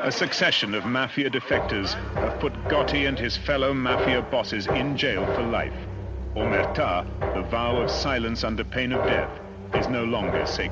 A succession of mafia defectors have put Gotti and his fellow mafia bosses in jail for life. Omertà, the vow of silence under pain of death, is no longer sacred.